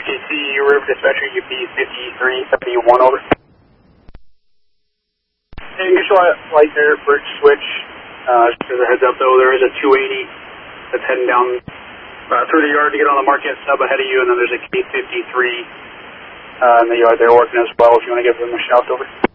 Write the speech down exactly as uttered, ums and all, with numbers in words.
K C, River Dispatcher, U P fifty-three seventy-one, over. Hey, initial light there, bridge switch. Uh, just as a heads up though, there is a two eighty that's heading down uh, through the yard to get on the Marquette sub ahead of you, and then there's a K fifty-three uh, in the yard there working as well if you want to give them a shout, over.